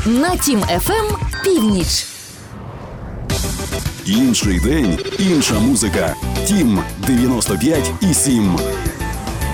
На Тім ФМ «Північ». Інший день, інша музика. Тім 95,7.